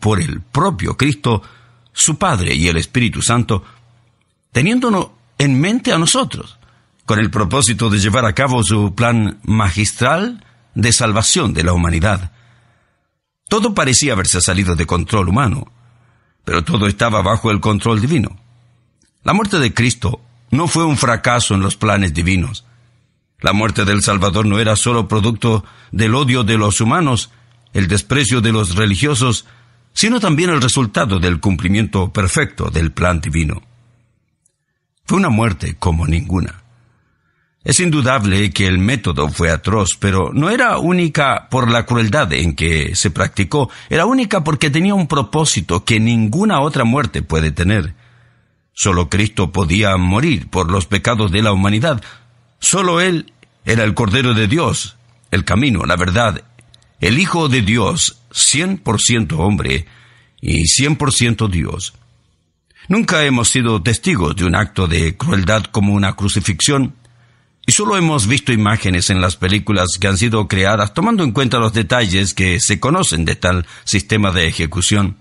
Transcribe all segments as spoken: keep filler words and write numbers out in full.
por el propio Cristo, su Padre y el Espíritu Santo, teniéndonos en mente a nosotros, con el propósito de llevar a cabo su plan magistral de salvación de la humanidad. Todo parecía haberse salido de control humano, pero todo estaba bajo el control divino. La muerte de Cristo no fue un fracaso en los planes divinos. La muerte del Salvador no era solo producto del odio de los humanos, el desprecio de los religiosos, sino también el resultado del cumplimiento perfecto del plan divino. Fue una muerte como ninguna. Es indudable que el método fue atroz, pero no era única por la crueldad en que se practicó, era única porque tenía un propósito que ninguna otra muerte puede tener. Solo Cristo podía morir por los pecados de la humanidad. Solo Él era el Cordero de Dios, el camino, la verdad, el Hijo de Dios, cien por ciento hombre y cien por ciento Dios. Nunca hemos sido testigos de un acto de crueldad como una crucifixión, y solo hemos visto imágenes en las películas que han sido creadas tomando en cuenta los detalles que se conocen de tal sistema de ejecución.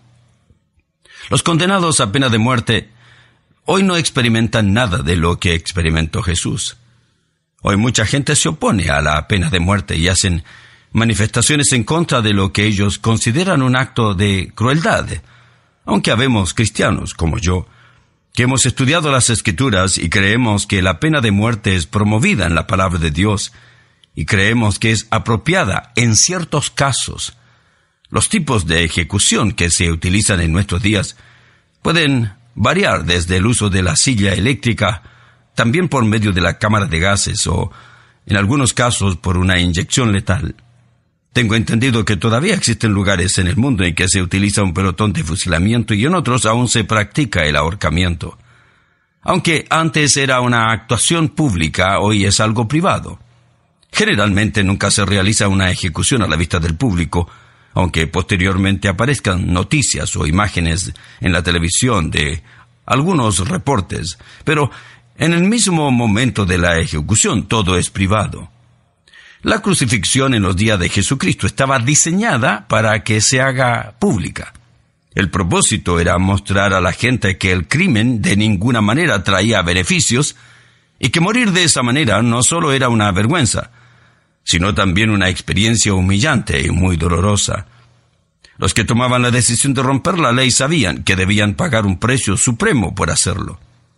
Los condenados a pena de muerte hoy no experimentan nada de lo que experimentó Jesús. Hoy mucha gente se opone a la pena de muerte y hacen manifestaciones en contra de lo que ellos consideran un acto de crueldad, aunque habemos cristianos como yo, que hemos estudiado las Escrituras y creemos que la pena de muerte es promovida en la palabra de Dios y creemos que es apropiada en ciertos casos. Los tipos de ejecución que se utilizan en nuestros días pueden variar desde el uso de la silla eléctrica, también por medio de la cámara de gases o, en algunos casos, por una inyección letal. Tengo entendido que todavía existen lugares en el mundo en que se utiliza un pelotón de fusilamiento y en otros aún se practica el ahorcamiento. Aunque antes era una actuación pública, hoy es algo privado. Generalmente nunca se realiza una ejecución a la vista del público, aunque posteriormente aparezcan noticias o imágenes en la televisión de algunos reportes, pero en el mismo momento de la ejecución todo es privado. La crucifixión en los días de Jesucristo estaba diseñada para que se haga pública. El propósito era mostrar a la gente que el crimen de ninguna manera traía beneficios y que morir de esa manera no solo era una vergüenza, sino también una experiencia humillante y muy dolorosa. Los que tomaban la decisión de romper la ley sabían que debían pagar un precio supremo por hacerlo.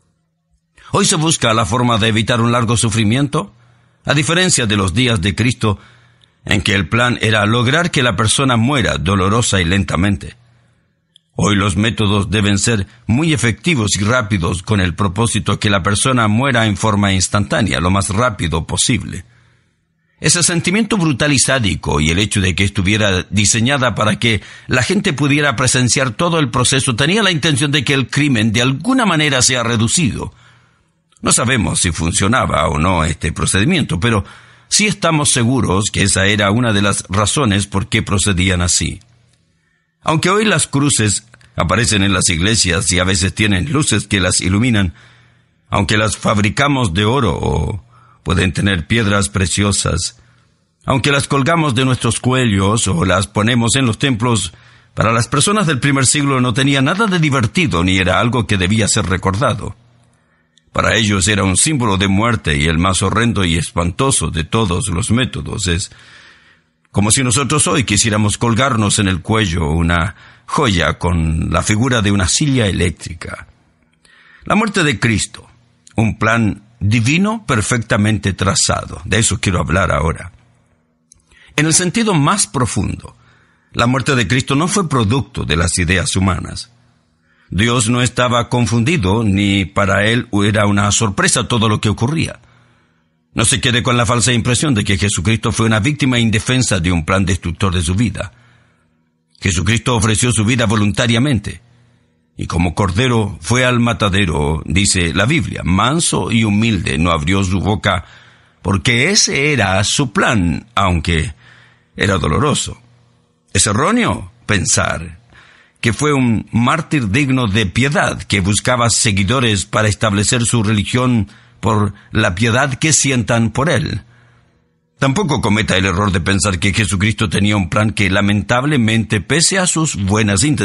Hoy se busca la forma de evitar un largo sufrimiento, a diferencia de los días de Cristo, en que el plan era lograr que la persona muera dolorosa y lentamente. Hoy los métodos deben ser muy efectivos y rápidos con el propósito que la persona muera en forma instantánea, lo más rápido posible. Ese sentimiento brutal y sádico y el hecho de que estuviera diseñada para que la gente pudiera presenciar todo el proceso tenía la intención de que el crimen de alguna manera sea reducido. No sabemos si funcionaba o no este procedimiento, pero sí estamos seguros que esa era una de las razones por qué procedían así. Aunque hoy las cruces aparecen en las iglesias y a veces tienen luces que las iluminan, aunque las fabricamos de oro o pueden tener piedras preciosas, aunque las colgamos de nuestros cuellos o las ponemos en los templos, para las personas del primer siglo no tenía nada de divertido ni era algo que debía ser recordado. Para ellos era un símbolo de muerte y el más horrendo y espantoso de todos los métodos. Es como si nosotros hoy quisiéramos colgarnos en el cuello una joya con la figura de una silla eléctrica. La muerte de Cristo, un plan divino perfectamente trazado. De eso quiero hablar ahora. En el sentido más profundo, la muerte de Cristo no fue producto de las ideas humanas. Dios no estaba confundido, ni para Él era una sorpresa todo lo que ocurría. No se quede con la falsa impresión de que Jesucristo fue una víctima indefensa de un plan destructor de su vida. Jesucristo ofreció su vida voluntariamente, y como cordero fue al matadero, dice la Biblia, manso y humilde, no abrió su boca, porque ese era su plan, aunque era doloroso. Es erróneo pensar que fue un mártir digno de piedad, que buscaba seguidores para establecer su religión por la piedad que sientan por él. Tampoco cometa el error de pensar que Jesucristo tenía un plan que lamentablemente, pese a sus buenas intenciones,